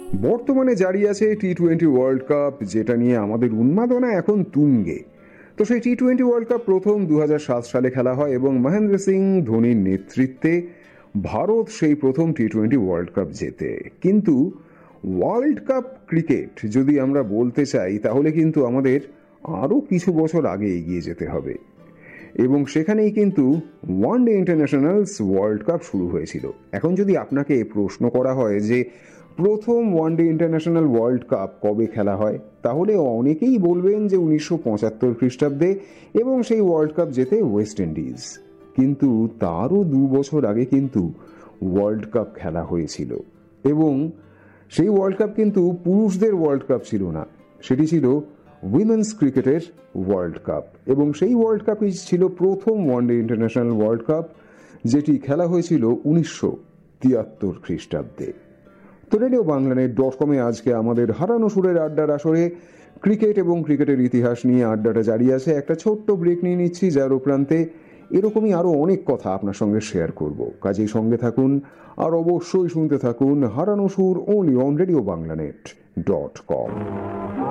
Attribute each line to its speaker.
Speaker 1: বর্তমানে জারি আছে টি-20 ওয়ার্ল্ড কাপ, যেটা নিয়ে আমাদের উন্মাদনা এখন তুঙ্গে। তো সেই টি-20 ওয়ার্ল্ড কাপ প্রথম 2007 সালে খেলা হয় এবং মহেন্দ্র সিং ধোনির নেতৃত্বে ভারত সেই প্রথম টি-20 ওয়ার্ল্ড কাপ জেতে। কিন্তু ওয়ার্ল্ড কাপ ক্রিকেট যদি আমরা বলতে চাই, তাহলে কিন্তু আমাদের আরও কিছু বছর আগে এগিয়ে যেতে হবে, এবং সেখানেই কিন্তু ওয়ানডে ইন্টারন্যাশনালস ওয়ার্ল্ড কাপ শুরু হয়েছিল। এখন যদি আপনাকে প্রশ্ন করা হয় যে প্রথম ওয়ানডে ইন্টারন্যাশনাল ওয়ার্ল্ড কাপ কবে খেলা হয়, তাহলে অনেকেই বলবেন যে 1975 খ্রিস্টাব্দে, এবং সেই ওয়ার্ল্ড কাপ জেতে ওয়েস্ট ইন্ডিজ। কিন্তু তারও 2 বছর আগে কিন্তু ওয়ার্ল্ড কাপ খেলা হয়েছিল, এবং সেই ওয়ার্ল্ড কাপ কিন্তু পুরুষদের ওয়ার্ল্ড কাপ ছিল না, সেটি ছিল উইমেন্স ক্রিকেটের ওয়ার্ল্ড কাপ। এবং সেই ওয়ার্ল্ড কাপই ছিল প্রথম ওয়ানডে ইন্টারন্যাশনাল ওয়ার্ল্ড কাপ, যেটি খেলা হয়েছিল 1973 খ্রিস্টাব্দে। তো রেডিও বাংলানেট.com-এ আজকে আমাদের হারানো সুরের আড্ডার আসরে ক্রিকেট এবং ক্রিকেটের ইতিহাস নিয়ে আড্ডাটা জারি আছে। একটা ছোট্ট ব্রেক নিয়ে নিচ্ছি, যার উপরান্তে এরকমই আরও অনেক কথা আপনার সঙ্গে শেয়ার করব। কাজেই সঙ্গে থাকুন, আর অবশ্যই শুনতে থাকুন হারানো সুর, only on রেডিও বাংলানেট.com।